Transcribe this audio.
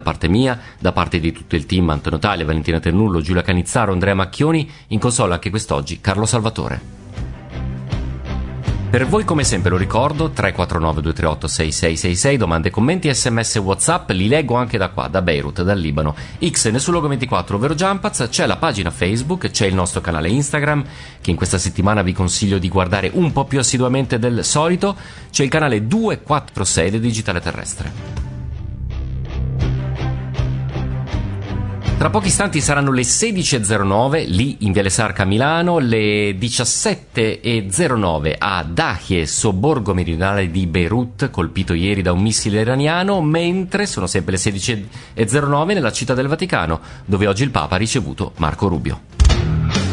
parte mia, da parte di tutto il team, Antonio Taglia, Valentina Ternullo, Giulia Canizzaro, Andrea Macchioni, in console anche quest'oggi Carlo Salvatore. Per voi come sempre lo ricordo, 349 238 6666, domande, commenti, sms, whatsapp, li leggo anche da qua, da Beirut, dal Libano. X Nessulogo24, ovvero Jumpaz, c'è la pagina Facebook, c'è il nostro canale Instagram, che in questa settimana vi consiglio di guardare un po' più assiduamente del solito, c'è il canale 246 del Digitale Terrestre. Tra pochi istanti saranno le 16.09 lì in Viale Sarca a Milano, le 17.09 a Dahie, sobborgo meridionale di Beirut, colpito ieri da un missile iraniano, mentre sono sempre le 16.09 nella Città del Vaticano, dove oggi il Papa ha ricevuto Marco Rubio.